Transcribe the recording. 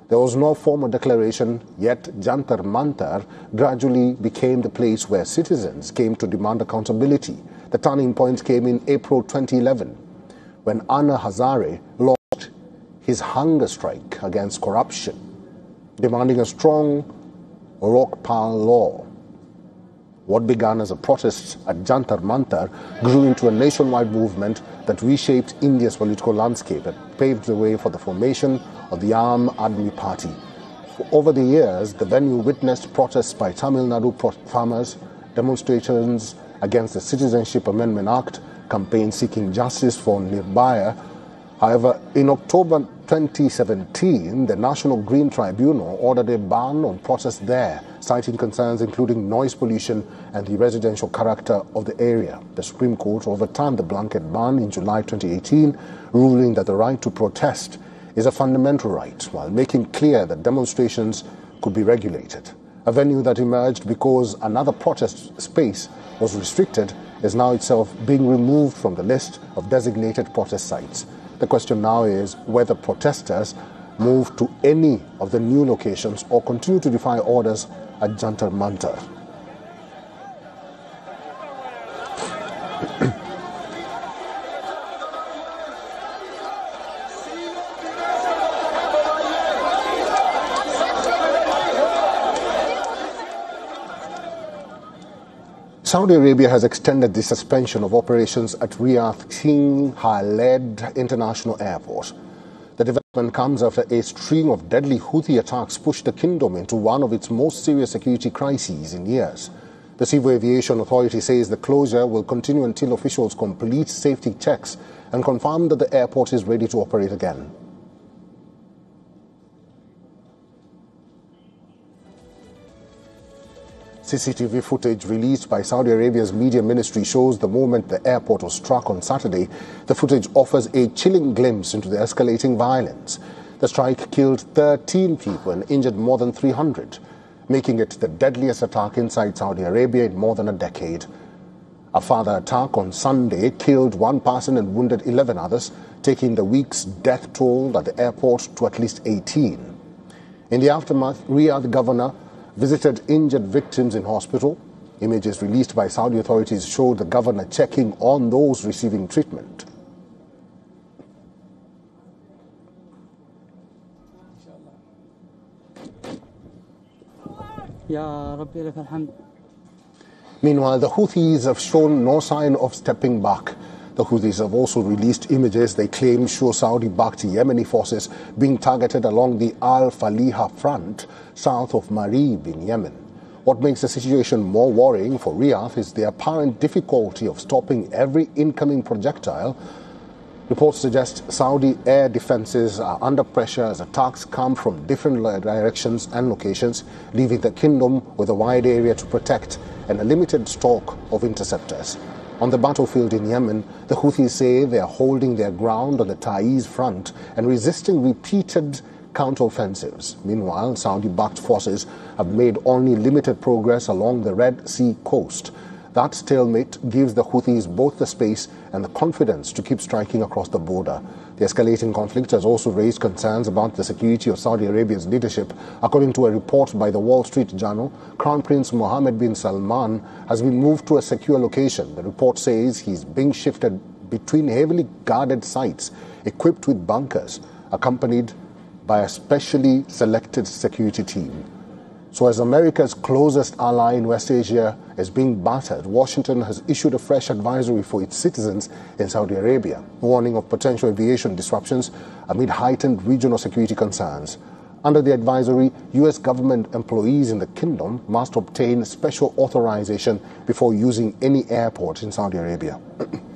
There was no formal declaration, yet Jantar Mantar gradually became the place where citizens came to demand accountability. The turning point came in April 2011, when Anna Hazare launched his hunger strike against corruption, demanding a strong Lokpal law. What began as a protest at Jantar Mantar grew into a nationwide movement that reshaped India's political landscape and paved the way for the formation of the Aam Aadmi Party. Over the years, the venue witnessed protests by Tamil Nadu farmers, demonstrations against the Citizenship Amendment Act, campaigns seeking justice for Nirbhaya. However, in October 2017, the National Green Tribunal ordered a ban on protests there, citing concerns including noise pollution and the residential character of the area. The Supreme Court overturned the blanket ban in July 2018, ruling that the right to protest is a fundamental right, while making clear that demonstrations could be regulated. A venue that emerged because another protest space was restricted is now itself being removed from the list of designated protest sites. The question now is whether protesters move to any of the new locations or continue to defy orders at Jantar Mantar. Saudi Arabia has extended the suspension of operations at Riyadh King Khaled International Airport. The development comes after a string of deadly Houthi attacks pushed the kingdom into one of its most serious security crises in years. The Civil Aviation Authority says the closure will continue until officials complete safety checks and confirm that the airport is ready to operate again. CCTV footage released by Saudi Arabia's media ministry shows the moment the airport was struck on Saturday. The footage offers a chilling glimpse into the escalating violence. The strike killed 13 people and injured more than 300, making it the deadliest attack inside Saudi Arabia in more than a decade. A further attack on Sunday killed one person and wounded 11 others, taking the week's death toll at the airport to at least 18. In the aftermath, Riyadh governor visited injured victims in hospital. Images released by Saudi authorities showed the governor checking on those receiving treatment. Meanwhile, the Houthis have shown no sign of stepping back. The Houthis have also released images they claim show Saudi-backed Yemeni forces being targeted along the Al-Faliha front south of Marib in Yemen. What makes the situation more worrying for Riyadh is the apparent difficulty of stopping every incoming projectile. Reports suggest Saudi air defenses are under pressure as attacks come from different directions and locations, leaving the kingdom with a wide area to protect and a limited stock of interceptors. On the battlefield in Yemen, the Houthis say they are holding their ground on the Taiz front and resisting repeated counteroffensives. Meanwhile, Saudi-backed forces have made only limited progress along the Red Sea coast. That stalemate gives the Houthis both the space and the confidence to keep striking across the border. The escalating conflict has also raised concerns about the security of Saudi Arabia's leadership. According to a report by the Wall Street Journal, Crown Prince Mohammed bin Salman has been moved to a secure location. The report says he's being shifted between heavily guarded sites equipped with bunkers, accompanied by a specially selected security team. So as America's closest ally in West Asia is being battered, Washington has issued a fresh advisory for its citizens in Saudi Arabia, warning of potential aviation disruptions amid heightened regional security concerns. Under the advisory, U.S. government employees in the kingdom must obtain special authorization before using any airport in Saudi Arabia.